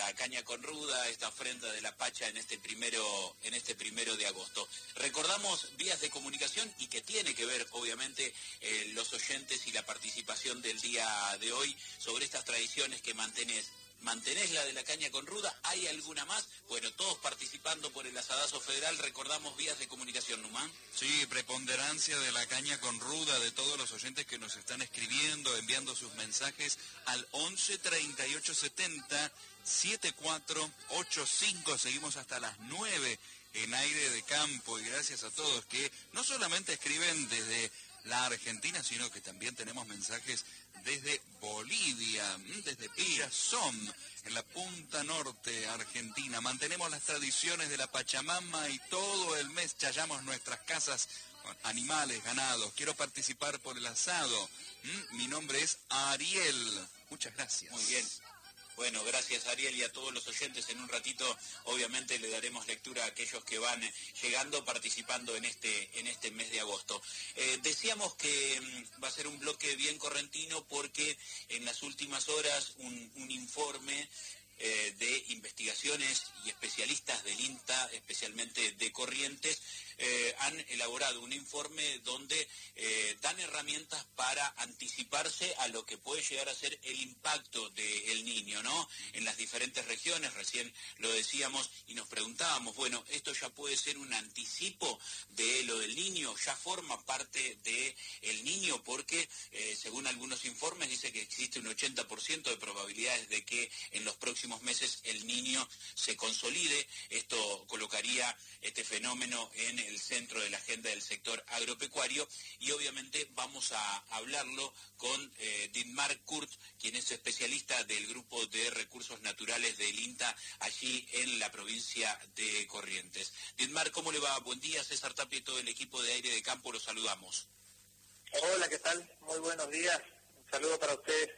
la caña con ruda, esta ofrenda de la Pacha en este primero de agosto. Recordamos vías de comunicación y que tiene que ver, obviamente, los oyentes y la participación del día de hoy sobre estas tradiciones que mantenés. ¿Mantenés la de la caña con ruda? ¿Hay alguna más? Bueno, todos participando por el asadazo federal. Recordamos vías de comunicación, Numán. Sí, preponderancia de la caña con ruda de todos los oyentes que nos están escribiendo, enviando sus mensajes al 11 38 70 7485. Seguimos hasta las 9 en Aire de Campo y gracias a todos que no solamente escriben desde la Argentina, sino que también tenemos mensajes desde Bolivia, desde Pillasón, en la punta norte argentina. Mantenemos las tradiciones de la Pachamama y todo el mes chayamos nuestras casas con animales, ganados. Quiero participar por el asado. Mi nombre es Ariel. Muchas gracias. Muy bien. Bueno, gracias Ariel y a todos los oyentes. En un ratito, obviamente, le daremos lectura a aquellos que van llegando, participando en este mes de agosto. Decíamos que va a ser un bloque bien correntino porque en las últimas horas un informe de investigaciones y especialistas del INTA, especialmente de Corrientes, han elaborado un informe donde dan herramientas para anticiparse a lo que puede llegar a ser el impacto del Niño, ¿no? En las diferentes regiones, recién lo decíamos y nos preguntábamos, bueno, ¿esto ya puede ser un anticipo de lo del Niño? ¿Ya forma parte del Niño? Porque según algunos informes dice que existe un 80% de probabilidades de que en los próximos meses el Niño se consolide. Esto colocaría este fenómeno en el centro de la agenda del sector agropecuario y obviamente vamos a hablarlo con Dietmar Kurt, quien es especialista del Grupo de Recursos Naturales del INTA allí en la provincia de Corrientes. Dietmar, ¿cómo le va? Buen día, César Tapia y todo el equipo de Aire de Campo, los saludamos. Hola, ¿qué tal? Muy buenos días. Un saludo para ustedes.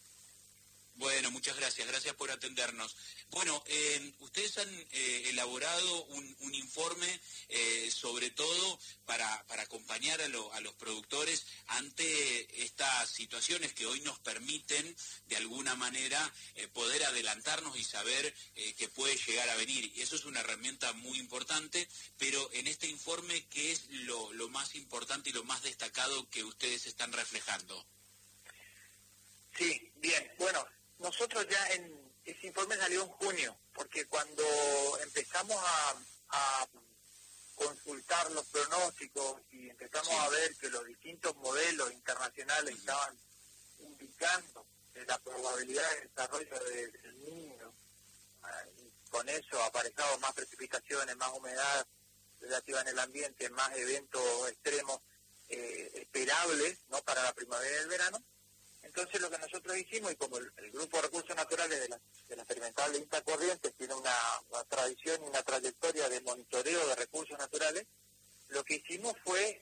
Bueno, muchas gracias por atendernos. Bueno, ustedes han elaborado un informe sobre todo para acompañar a los productores ante estas situaciones que hoy nos permiten de alguna manera poder adelantarnos y saber que puede llegar a venir. Y eso es una herramienta muy importante, pero en este informe, ¿qué es lo más importante y lo más destacado que ustedes están reflejando? Sí, bien. Bueno, nosotros ya ese informe salió en junio, porque cuando empezamos a consultar los pronósticos y empezamos a ver que los distintos modelos internacionales estaban indicando la probabilidad de desarrollo del niño, y con eso aparejado más precipitaciones, más humedad relativa en el ambiente, más eventos extremos esperables, ¿no?, para la primavera y el verano. Entonces lo que nosotros hicimos, y como el Grupo de Recursos Naturales de la experimental de INTA Corrientes tiene una tradición y una trayectoria de monitoreo de recursos naturales, lo que hicimos fue,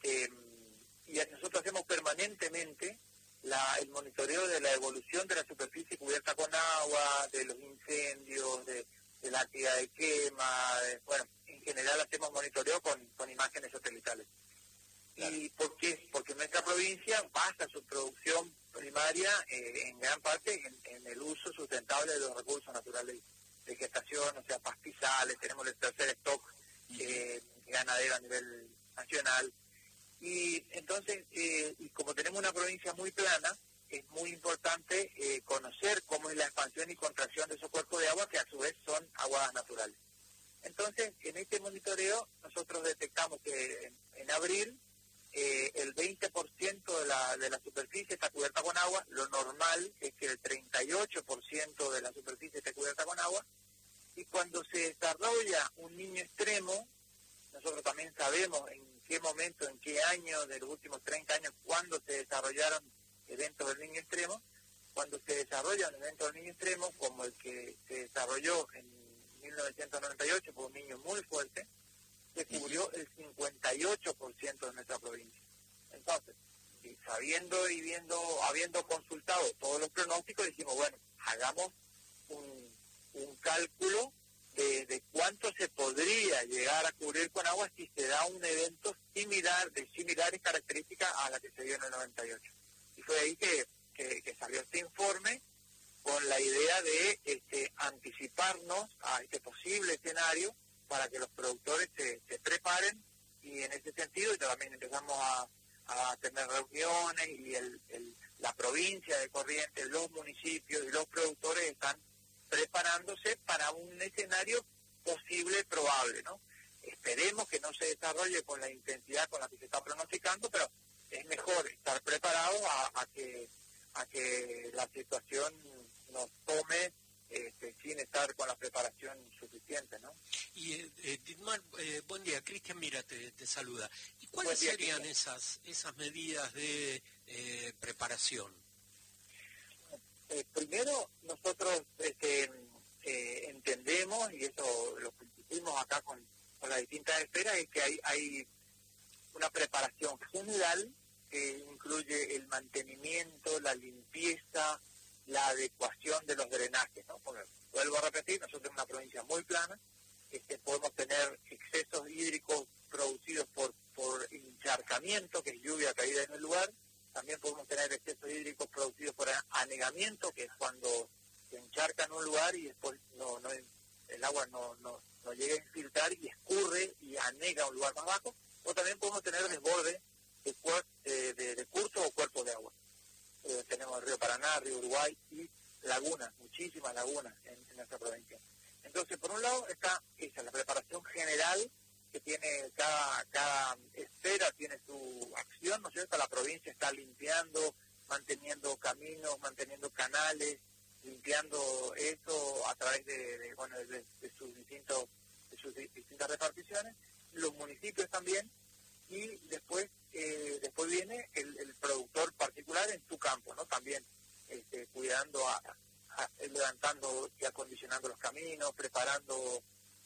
y nosotros hacemos permanentemente el monitoreo de la evolución de la superficie cubierta con agua, de los incendios, de la actividad de quema, bueno, en general hacemos monitoreo con imágenes satelitales. Claro. ¿Y por qué? Porque nuestra provincia basa su producción primaria en gran parte en el uso sustentable de los recursos naturales de gestación, o sea, pastizales, tenemos el tercer stock ganadero a nivel nacional. Y entonces, y como tenemos una provincia muy plana, es muy importante conocer cómo es la expansión y contracción de esos cuerpos de agua, que a su vez son aguas naturales. Entonces, en este monitoreo, nosotros detectamos que en abril, el 20% de la superficie está cubierta con agua. Lo normal es que el 38% de la superficie esté cubierta con agua, y cuando se desarrolla un niño extremo, nosotros también sabemos en qué momento, en qué año de los últimos 30 años, cuándo se desarrollaron eventos del niño extremo. Cuando se desarrolla un evento del niño extremo, como el que se desarrolló en 1998 por un niño muy fuerte, se cubrió el 58% de nuestra provincia. Entonces, y sabiendo y habiendo consultado todos los pronósticos, dijimos, bueno, hagamos un cálculo de cuánto se podría llegar a cubrir con agua si se da un evento de similares características a la que se dio en el 98. Y fue ahí que salió este informe con la idea de anticipar anticiparnos a este posible escenario para que los productores se preparen, y en ese sentido también empezamos a tener reuniones, y la provincia de Corrientes, los municipios y los productores están preparándose para un escenario posible, probable, ¿no? Esperemos que no se desarrolle con la intensidad con la que se está pronosticando, pero es mejor estar preparado a que la situación nos tome sin estar con la preparación suficiente, ¿no? Y Dietmar, buen día, Cristian Mira te saluda. ¿Y cuáles serían esas medidas de preparación? Primero, nosotros entendemos, y eso lo pusimos acá con las distintas esferas, es que hay una preparación general que incluye el mantenimiento, la limpieza, la adecuación de los drenajes, ¿no? Porque, vuelvo a repetir, nosotros en una provincia muy plana, podemos tener excesos hídricos producidos por encharcamiento, que es lluvia caída en el lugar. También podemos tener excesos hídricos producidos por anegamiento, que es cuando se encharca en un lugar y después el agua no llega a infiltrar y escurre y anega a un lugar más bajo. O también podemos tener desborde de cursos o cuerpos de agua. Tenemos el río Paraná, río Uruguay y lagunas, muchísimas lagunas en nuestra provincia. Entonces, por un lado está esa, la preparación general, que tiene cada esfera tiene su acción, ¿no es cierto? La provincia está limpiando, manteniendo caminos, manteniendo canales, limpiando eso a través de sus distintas reparticiones, los municipios también, y después viene el productor particular en su campo, ¿no? También cuidando, levantando y acondicionando los caminos, preparando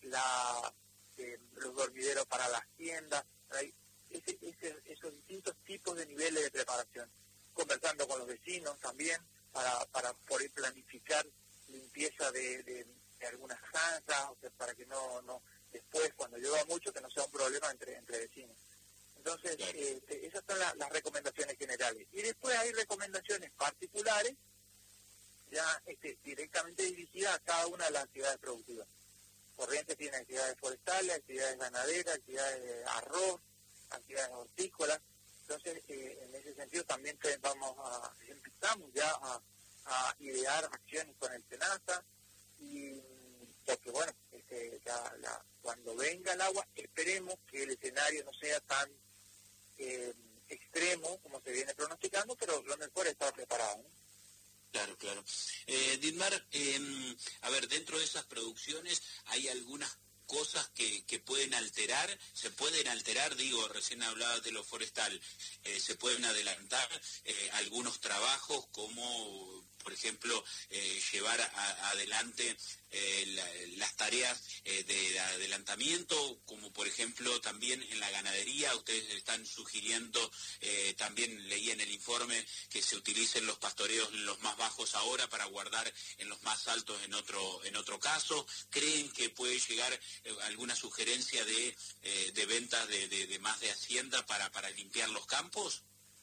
los dormideros para las tiendas. Hay esos distintos tipos de niveles de preparación, conversando con los vecinos también para poder planificar limpieza de algunas zanjas, o sea, para que no después, cuando llueva mucho, que no sea un problema entre vecinos. Entonces, esas son las recomendaciones generales. Y después hay recomendaciones particulares, ya directamente dirigidas a cada una de las actividades productivas. Corrientes tiene actividades forestales, actividades ganaderas, actividades de arroz, actividades hortícolas. Entonces, en ese sentido también empezamos ya a idear acciones con el SENASA, y porque bueno, cuando venga el agua, esperemos que el escenario no sea tan extremo como se viene pronosticando, pero lo mejor es estar preparado, ¿no? Claro. Dietmar, a ver, dentro de esas producciones hay algunas cosas que pueden alterar, se pueden alterar, recién hablaba de lo forestal, se pueden adelantar algunos trabajos como, por ejemplo, llevar adelante las tareas de adelantamiento, como por ejemplo también en la ganadería. Ustedes están sugiriendo, también leí en el informe, que se utilicen los pastoreos en los más bajos ahora para guardar en los más altos en otro caso. ¿Creen que puede llegar alguna sugerencia de ventas de más de hacienda para limpiar los campos?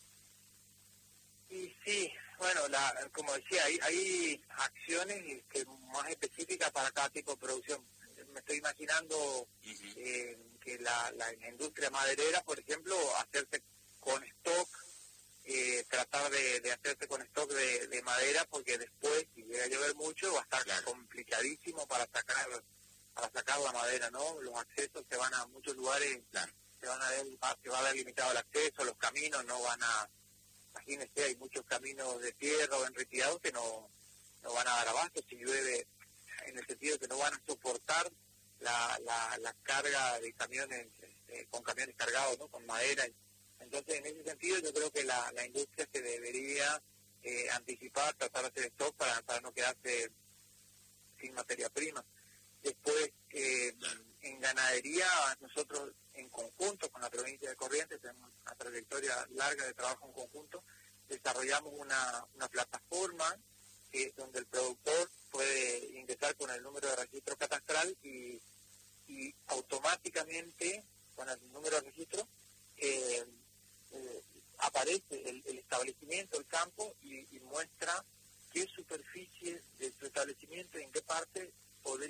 Y sí, bueno, como decía, hay acciones más específicas para cada tipo de producción. Me estoy imaginando que la industria maderera, por ejemplo, hacerse con stock, tratar de hacerse con stock de madera, porque después, si llega a llover mucho, va a estar complicadísimo para sacar la madera, ¿no? Los accesos se van a muchos lugares, se va a ver limitado el acceso, los caminos no van a... Imagínense, hay muchos caminos de tierra o enriqueados que no van a dar abasto si llueve, en el sentido que no van a soportar la carga de camiones, con camiones cargados, ¿no? Con madera. Entonces, en ese sentido, yo creo que la industria se debería anticipar, tratar de hacer stock para no quedarse sin materia prima. Después, en ganadería, nosotros en conjunto con la provincia de Corrientes, tenemos una trayectoria larga de trabajo en conjunto, desarrollamos una plataforma donde el productor puede ingresar con el número de registro catastral y automáticamente con el número de registro aparece el establecimiento, el campo, y muestra qué superficie de su establecimiento y en qué parte podría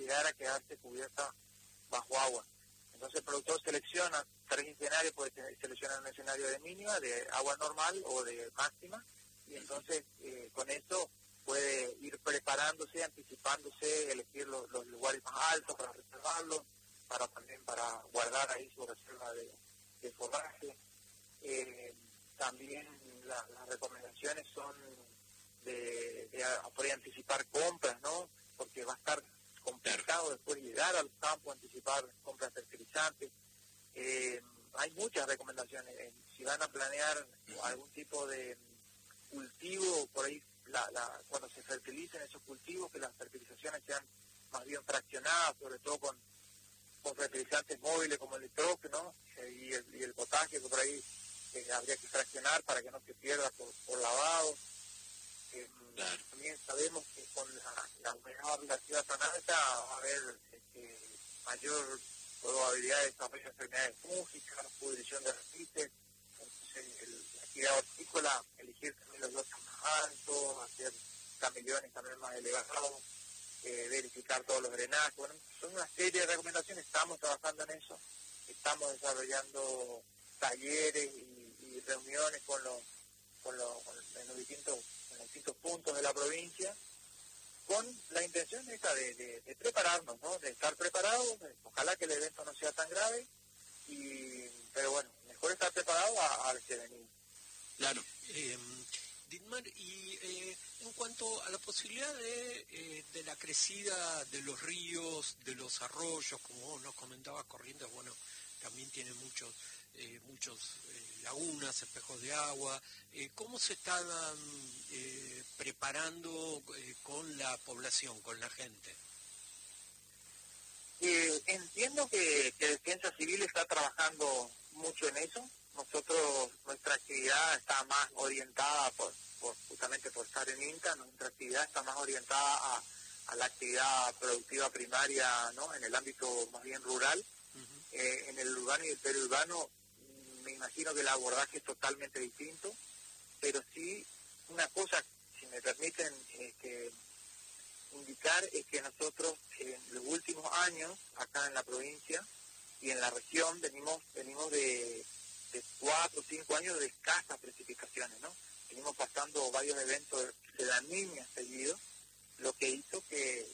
llegar a quedarse cubierta bajo agua. Entonces el productor selecciona 3 escenarios, puede seleccionar un escenario de mínima, de agua normal o de máxima, y entonces con eso puede ir preparándose, anticipándose, elegir los lugares más altos para reservarlos, para guardar ahí su reserva de forraje. También las recomendaciones son de poder anticipar compras, ¿no? Porque va a estar complicado después llegar al campo, anticipar compras fertilizantes. Hay muchas recomendaciones. Si van a planear algún tipo de cultivo, por ahí cuando se fertilicen esos cultivos, que las fertilizaciones sean más bien fraccionadas, sobre todo con fertilizantes móviles como el nitrógeno y el potasio, que por ahí habría que fraccionar para que no se pierda por lavado. Claro. También sabemos que con la humedad relativa tan alta va a haber mayor probabilidad de desarrollo de enfermedades fúngicas, pudrición de raíces. Entonces, la actividad hortícola, elegir también los lotes más altos, hacer camellones también más elevados, verificar todos los drenajes. Bueno, son una serie de recomendaciones, estamos trabajando en eso, estamos desarrollando talleres y reuniones en los distintos puntos de la provincia, con la intención esta de prepararnos, ¿no? De estar preparados. Ojalá que el evento no sea tan grave, pero bueno, mejor estar preparado al que venir. Claro. Dietmar, y en cuanto a la posibilidad de la crecida de los ríos, de los arroyos, como vos nos comentabas, Corrientes, bueno, también tiene muchos lagunas, espejos de agua. ¿Cómo se están preparando con la población, con la gente? Entiendo que Defensa Civil está trabajando mucho en eso. Nuestra actividad está más orientada justamente por estar en INTA, nuestra actividad está más orientada a la actividad productiva primaria, ¿no? En el ámbito más bien rural. En el urbano y el periurbano me imagino que el abordaje es totalmente distinto, pero sí una cosa, si me permiten indicar, es que nosotros en los últimos años acá en la provincia y en la región venimos de 4 o 5 años de escasas precipitaciones, ¿no? Venimos pasando varios eventos de la niña seguidos, lo que hizo que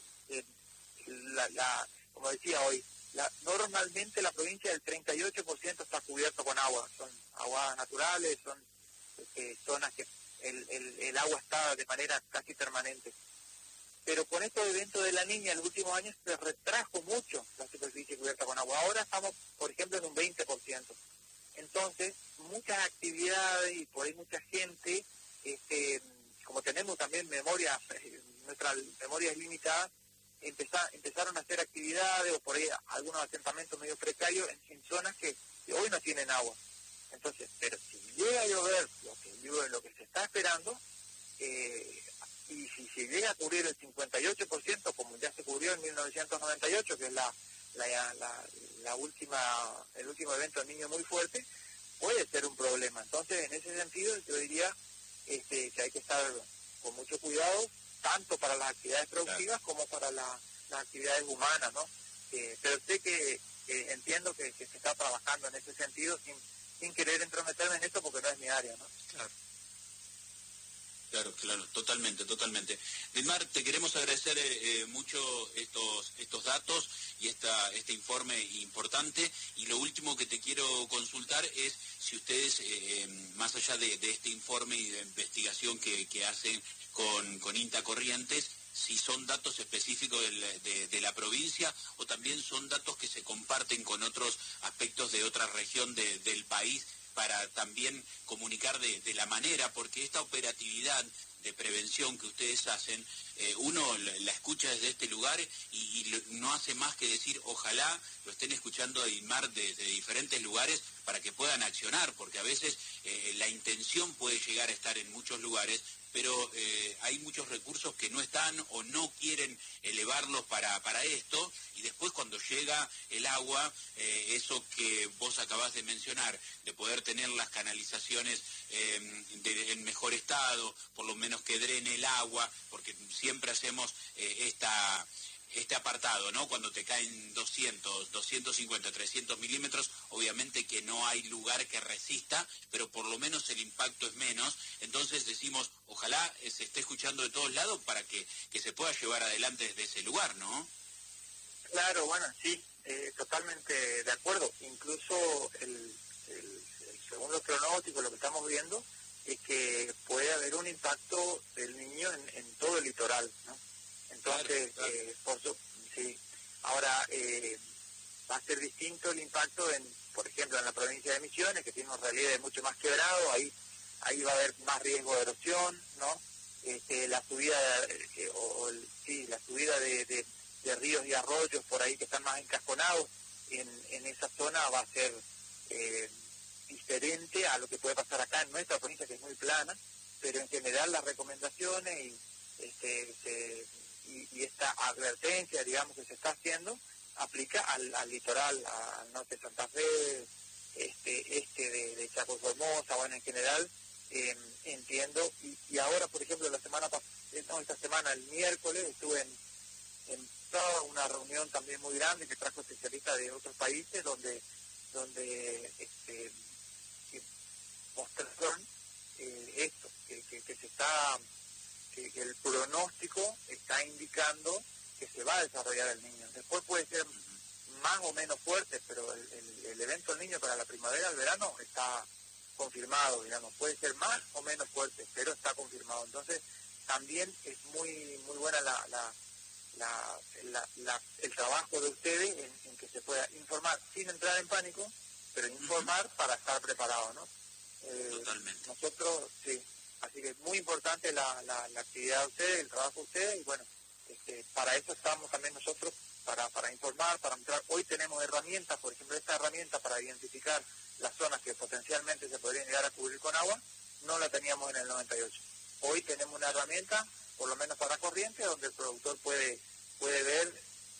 como decía hoy, normalmente la provincia del 38% está cubierto con agua, son aguas naturales, son zonas que el agua está de manera casi permanente. Pero con estos eventos de la niña en los últimos años se retrajo mucho la superficie cubierta con agua. Ahora estamos, por ejemplo, en un 20%. Entonces, muchas actividades y por ahí mucha gente, como tenemos también memoria, nuestra memoria es limitada, empezaron a hacer actividades o por ahí algunos asentamientos medio precarios en zonas que hoy no tienen agua. Entonces, pero si llega a llover lo que se está esperando, y si se llega a cubrir el 58%, como ya se cubrió en 1998, que es el último evento del Niño muy fuerte, puede ser un problema. Entonces, en ese sentido, yo diría que hay que estar con mucho cuidado, tanto para las actividades productivas como para las actividades humanas, ¿no? Pero sé que entiendo que se está trabajando en ese sentido sin querer entrometerme en esto porque no es mi área, ¿no? Claro, totalmente. Dietmar, te queremos agradecer mucho estos datos y este informe importante, y lo último que te quiero consultar es si ustedes, más allá de este informe y de investigación que hacen con INTA Corrientes, si son datos específicos de la provincia o también son datos que se comparten con otros aspectos de otra región del país, para también comunicar de la manera, porque esta operatividad de prevención que ustedes hacen, uno la escucha desde este lugar y no hace más que decir, ojalá lo estén escuchando a Dietmar desde diferentes lugares para que puedan accionar, porque a veces la intención puede llegar a estar en muchos lugares, pero hay muchos recursos que no están o no quieren elevarlos para esto, y después cuando llega el agua, eso que vos acabás de mencionar, de poder tener las canalizaciones en mejor estado, por lo menos que drene el agua, porque siempre hacemos este apartado, ¿no? Cuando te caen 200, 250, 300 milímetros, obviamente que no hay lugar que resista, pero por lo menos el impacto es menos. Entonces decimos, ojalá se esté escuchando de todos lados para que se pueda llevar adelante desde ese lugar, ¿no? Claro, bueno, sí, totalmente de acuerdo. Incluso según los pronósticos, lo que estamos viendo es que puede haber un impacto del niño en todo el litoral, ¿no? Entonces, claro. Sí. Ahora, va a ser distinto el impacto por ejemplo, en la provincia de Misiones, que tiene un relieve mucho más quebrado, ahí va a haber más riesgo de erosión, ¿no? La subida, la subida de ríos y arroyos por ahí que están más encasconados, en esa zona va a ser diferente a lo que puede pasar acá en nuestra provincia, que es muy plana, pero en general las recomendaciones y esta advertencia, digamos, que se está haciendo, aplica al litoral, al norte de Santa Fe, de Chaco Formosa, bueno, en general, entiendo, y ahora, por ejemplo, esta semana, el miércoles, estuve en una reunión también muy grande que trajo especialistas de otros países, donde mostraron esto, que el pronóstico está indicando que se va a desarrollar el niño. Después puede ser más o menos fuerte, pero el evento del niño para la primavera, el verano, está confirmado, digamos. Puede ser más o menos fuerte, pero está confirmado. Entonces, también es muy muy buena el trabajo de ustedes en que se pueda informar sin entrar en pánico, pero informar para estar preparado, ¿no? Totalmente. Nosotros, sí, así que es muy importante la actividad de ustedes, el trabajo de ustedes, y bueno, para eso estamos también nosotros, para informar, para entrar. Hoy tenemos herramientas, por ejemplo, esta herramienta para identificar las zonas que potencialmente se podrían llegar a cubrir con agua, no la teníamos en el 98. Hoy tenemos una herramienta, por lo menos para corriente, donde el productor puede ver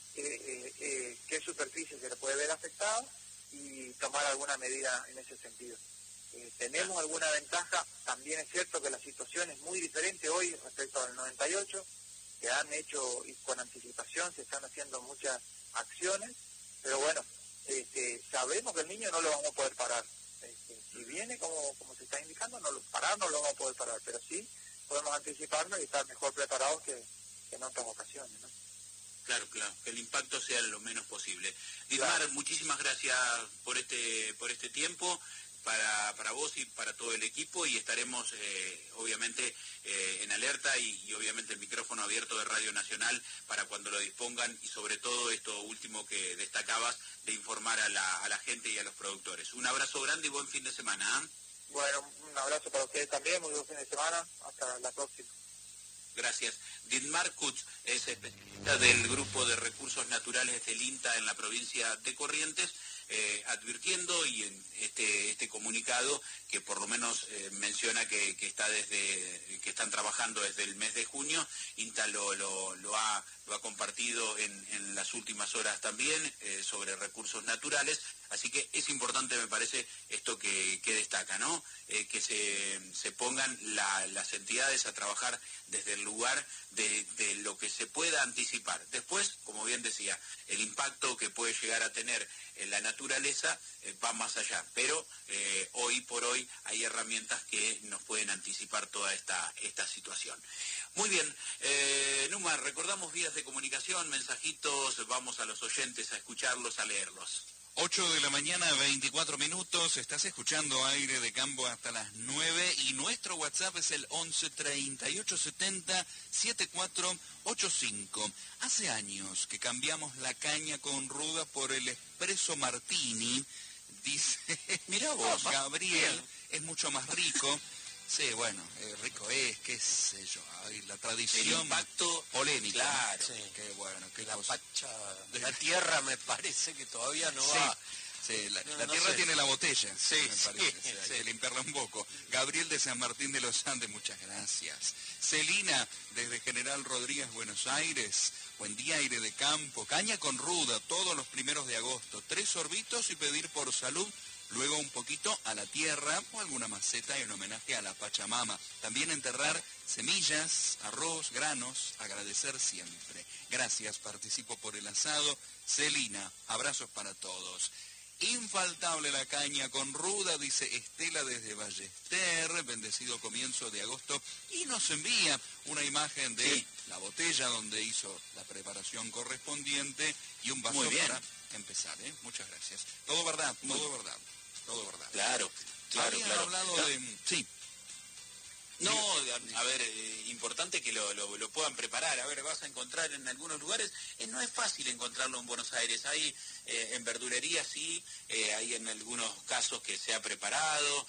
qué superficie se le puede ver afectada y tomar alguna medida en ese sentido. Tenemos alguna ventaja, también es cierto que la situación es muy diferente hoy respecto al 98, que han hecho, y con anticipación se están haciendo muchas acciones, pero bueno, sabemos que el niño no lo vamos a poder parar. Si viene como se está indicando, no lo vamos a poder parar, pero sí podemos anticiparnos y estar mejor preparados que en otras ocasiones, ¿no? Claro, que el impacto sea lo menos posible. Didmar, claro. Muchísimas gracias por este tiempo, para vos y para todo el equipo, y estaremos obviamente en alerta y obviamente el micrófono abierto de Radio Nacional para cuando lo dispongan, y sobre todo esto último que destacabas, de informar a la gente y a los productores. Un abrazo grande y buen fin de semana, ¿eh? Bueno, un abrazo para ustedes también, muy buen fin de semana, hasta la próxima. Gracias. Didmar Kutz es especialista del Grupo de Recursos Naturales del INTA en la provincia de Corrientes, advirtiendo, y en este comunicado que por lo menos menciona que están trabajando desde el mes de junio. INTA lo ha compartido en las últimas horas también, sobre recursos naturales. Así que es importante, me parece, esto que destaca, ¿no? Que se pongan las entidades a trabajar desde el lugar de lo que se pueda anticipar. Después, como bien decía, el impacto que puede llegar a tener en la naturaleza va más allá, pero hoy por hoy hay herramientas que nos pueden anticipar toda esta situación. Muy bien, Numa, recordamos vías de comunicación, mensajitos, vamos a los oyentes a escucharlos, a leerlos. 8 de la mañana, 24 minutos, estás escuchando Aire de Campo hasta las 9, y nuestro WhatsApp es el 11 38 70 7485. Hace años que cambiamos la caña con ruda por el espresso martini, dice, mirá vos, Gabriel, es mucho más rico. Sí, bueno, rico es, qué sé yo, la tradición. El impacto polémico. Claro. ¿No? Sí. Qué bueno, qué la cosa. pacha de la tierra me parece que todavía no sí. va. Sí, la tierra sé. Tiene la botella, sí, me parece, sí, hay que limpiarla un poco. Gabriel de San Martín de los Andes, muchas gracias. Celina, desde General Rodríguez, Buenos Aires, buen día, Aire de Campo, caña con ruda, todos los primeros de agosto, 3 sorbitos y pedir por salud luego un poquito a la tierra o alguna maceta en homenaje a la Pachamama. También enterrar semillas, arroz, granos, agradecer siempre. Gracias, participo por el asado. Celina, abrazos para todos. Infaltable la caña con ruda, dice Estela desde Ballester, bendecido comienzo de agosto, y nos envía una imagen de la botella donde hizo la preparación correspondiente y un vaso para empezar, ¿eh? Muchas gracias. Todo verdad, todo verdad, todo verdad. Claro. Habían hablado de... Sí. No, a ver, importante que lo puedan preparar. A ver, vas a encontrar en algunos lugares, no es fácil encontrarlo en Buenos Aires. Hay en verdulería sí, hay en algunos casos que se ha preparado,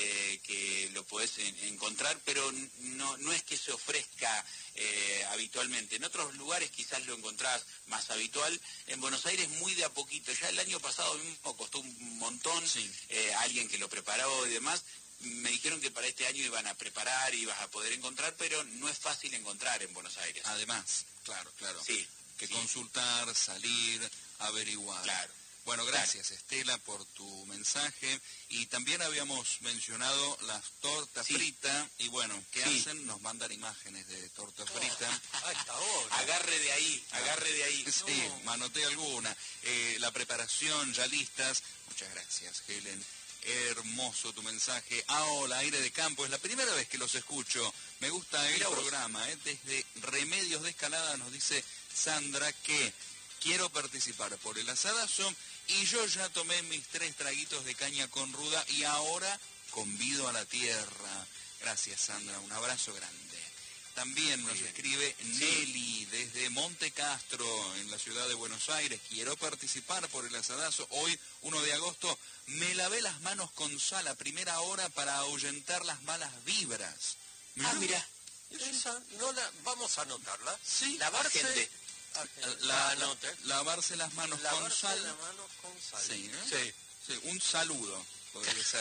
que lo podés encontrar, pero no es que se ofrezca habitualmente. En otros lugares quizás lo encontrás más habitual. En Buenos Aires muy de a poquito. Ya el año pasado mismo costó un montón, alguien que lo preparó y demás. Me dijeron que para este año iban a preparar, ibas a poder encontrar, pero no es fácil encontrar en Buenos Aires. Además, claro. Sí. Consultar, salir, averiguar. Claro. Bueno, gracias Estela por tu mensaje. Y también habíamos mencionado las tortas fritas. Y bueno, ¿qué hacen? Nos mandan imágenes de tortas fritas. Agarre de ahí. Sí, manoté alguna. La preparación ya listas. Muchas gracias, Helen. Hermoso tu mensaje. Hola, Aire de Campo, es la primera vez que los escucho. Me gusta el programa, Desde Remedios de Escalada nos dice Sandra que quiero participar por el asadazo y yo ya tomé mis 3 traguitos de caña con ruda y ahora convido a la tierra. Gracias, Sandra, un abrazo grande. También nos escribe Nelly desde Monte Castro, en la ciudad de Buenos Aires. Quiero participar por el asadazo. Hoy, 1 de agosto, me lavé las manos con sal a primera hora para ahuyentar las malas vibras. Mira. Esa vamos a anotarla. Sí. Lavarse. Lavarse las manos con sal. Las manos con sal. Sí, un saludo. Podría ser.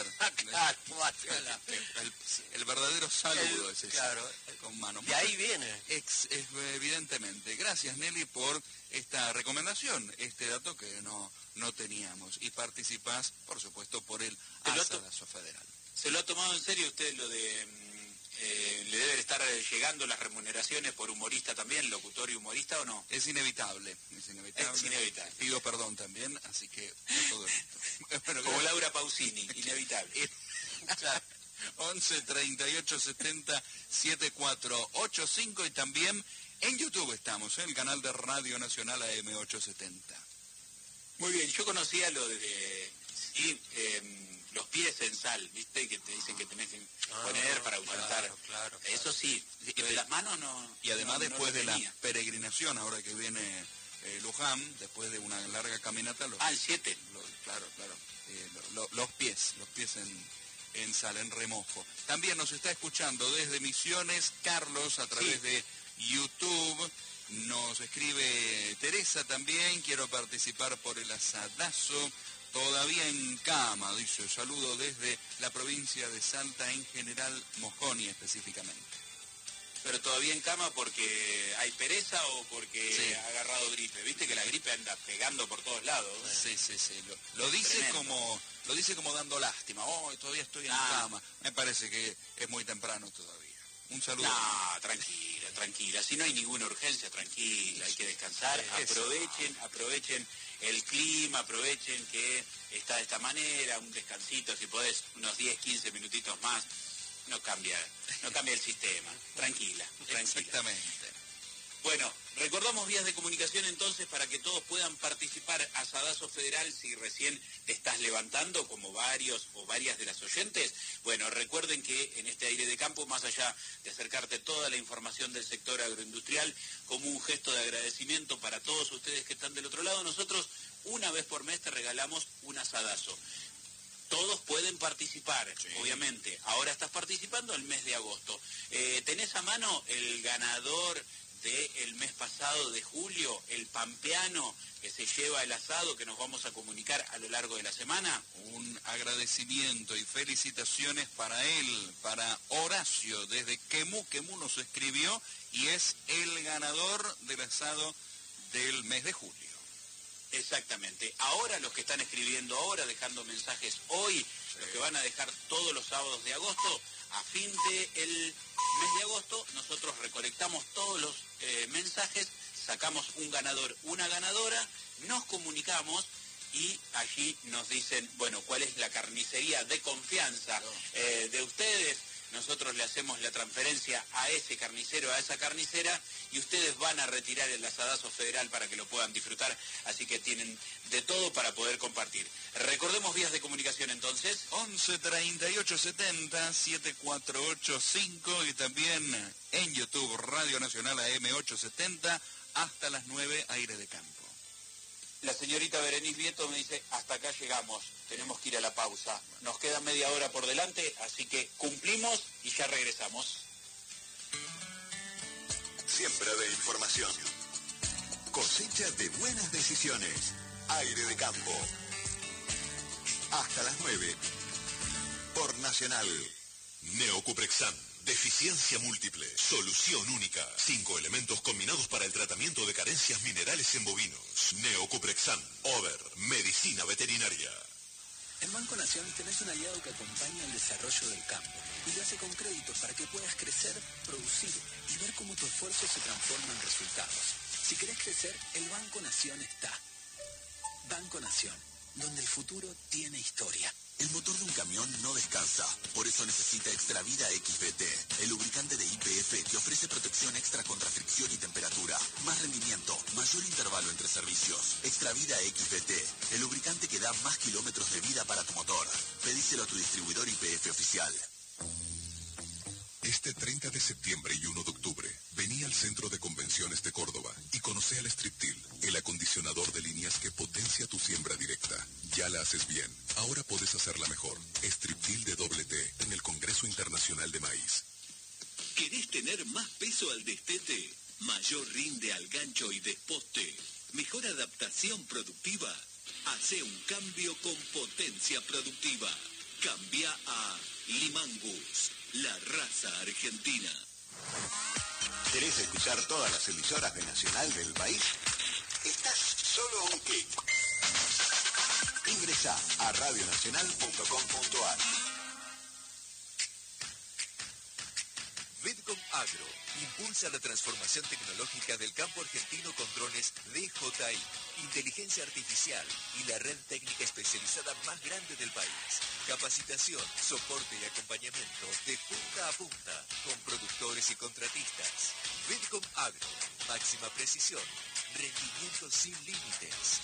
El verdadero saludo es ese. Claro. Con mano. Y ahí viene. Evidentemente. Gracias, Nelly, por esta recomendación, este dato que no teníamos. Y participás, por supuesto, por el asadazo federal. ¿Se lo ha tomado en serio usted lo de... le deben estar llegando las remuneraciones por humorista también, locutor y humorista, o no? Es inevitable. Pido perdón también, así que todo esto. Bueno, como Laura Pausini, inevitable. 11 38 70 7485 y también en YouTube estamos, en el canal de Radio Nacional AM870. Muy bien, yo conocía lo de los pies en sal, ¿viste? Que te dicen que tenés que poner para aumentar. Claro. Eso sí, pero las manos no. Y además después de la tenía. peregrinación, ahora que viene Luján, después de una larga caminata... el 7. Claro. Los pies en sal, en remojo. También nos está escuchando desde Misiones Carlos a través de YouTube. Nos escribe Teresa también, quiero participar por el asadazo. Todavía en cama, dice, saludo desde la provincia de Salta, en General Mosconi específicamente. Pero todavía en cama porque hay pereza o porque ha agarrado gripe. Viste que la gripe anda pegando por todos lados. Sí. Lo dice como dando lástima. Todavía estoy en cama. Me parece que es muy temprano todavía. Un saludo. No, tranquila. Si no hay ninguna urgencia, tranquila. Hay que descansar. Aprovechen el clima, aprovechen que está de esta manera, un descansito, si podés, unos 10, 15 minutitos más. No cambia el sistema. Tranquila. Exactamente. Bueno, recordamos vías de comunicación entonces para que todos puedan participar. Asadazo Federal, si recién te estás levantando, como varios o varias de las oyentes. Bueno, recuerden que en este Aire de Campo, más allá de acercarte toda la información del sector agroindustrial, como un gesto de agradecimiento para todos ustedes que están del otro lado, nosotros una vez por mes te regalamos un asadazo. Todos pueden participar, obviamente. Ahora estás participando el mes de agosto. ¿Tenés a mano el ganador del mes pasado de julio, el pampeano que se lleva el asado, que nos vamos a comunicar a lo largo de la semana? Un agradecimiento y felicitaciones para él, para Horacio, desde Quemú nos escribió y es el ganador del asado del mes de julio. Exactamente. Ahora los que están escribiendo ahora, dejando mensajes hoy, los que van a dejar todos los sábados de agosto, a fin del mes de agosto, nosotros recolectamos todos los mensajes, sacamos un ganador, una ganadora, nos comunicamos y allí nos dicen, bueno, cuál es la carnicería de confianza de ustedes. Nosotros le hacemos la transferencia a ese carnicero, a esa carnicera, y ustedes van a retirar el asadazo federal para que lo puedan disfrutar. Así que tienen de todo para poder compartir. Recordemos vías de comunicación entonces. 11 38 70 7485 y también en YouTube Radio Nacional AM 870 hasta las 9 Aire de Campo. La señorita Berenice Vieto me dice, hasta acá llegamos, tenemos que ir a la pausa. Nos queda media hora por delante, así que cumplimos y ya regresamos. Siembra de información. Cosecha de buenas decisiones. Aire de Campo. Hasta las 9. Por Nacional. Neocuprexam. Deficiencia múltiple. Solución única. 5 elementos combinados para el tratamiento de carencias minerales en bovinos. Neocuprexam. Over. Medicina veterinaria. En Banco Nación tenés un aliado que acompaña el desarrollo del campo y lo hace con créditos para que puedas crecer, producir y ver cómo tu esfuerzo se transforma en resultados. Si querés crecer, el Banco Nación está. Banco Nación, donde el futuro tiene historia. El motor de un camión no descansa, por eso necesita Extravida XBT, el lubricante de YPF que ofrece protección extra contra fricción y temperatura, más rendimiento, mayor intervalo entre servicios. Extravida XBT, el lubricante que da más kilómetros de vida para tu motor. Pedíselo a tu distribuidor YPF oficial. Este 30 de septiembre y 1 de octubre, vení al Centro de Convenciones de Córdoba y conoce al Striptil, el acondicionador de líneas que potencia tu siembra directa. Ya la haces bien, ahora podés hacerla mejor. Striptil de doble T en el Congreso Internacional de Maíz. ¿Querés tener más peso al destete? ¿Mayor rinde al gancho y desposte? ¿Mejor adaptación productiva? Hace un cambio con potencia productiva. Cambia a Limangus, la raza argentina. ¿Querés escuchar todas las emisoras de Nacional del país? Estás solo a un clic. Ingresa a radionacional.com.ar. Vidcom Agro impulsa la transformación tecnológica del campo argentino con drones DJI, inteligencia artificial y la red técnica especializada más grande del país. Capacitación, soporte y acompañamiento de punta a punta con productores y contratistas. Vidcom Agro, máxima precisión, rendimiento sin límites.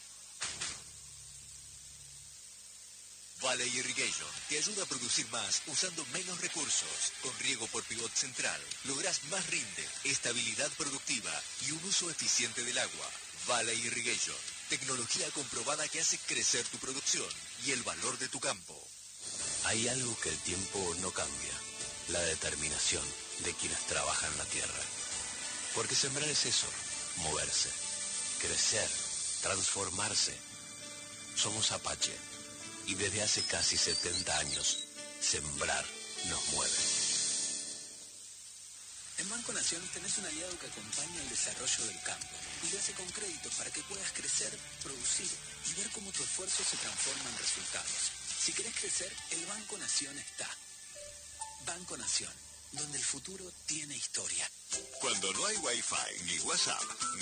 Valley Irrigation te ayuda a producir más usando menos recursos. Con riego por pivot central lográs más rinde, estabilidad productiva y un uso eficiente del agua. Valley Irrigation, tecnología comprobada que hace crecer tu producción y el valor de tu campo. Hay algo que el tiempo no cambia, la determinación de quienes trabajan la tierra. Porque sembrar es eso, moverse, crecer, transformarse. Somos Apache. Y desde hace casi 70 años, sembrar nos mueve. En Banco Nación tenés un aliado que acompaña el desarrollo del campo y lo hace con créditos para que puedas crecer, producir y ver cómo tu esfuerzo se transforma en resultados. Si querés crecer, el Banco Nación está. Banco Nación, donde el futuro tiene historia. Cuando no hay Wi-Fi, ni WhatsApp,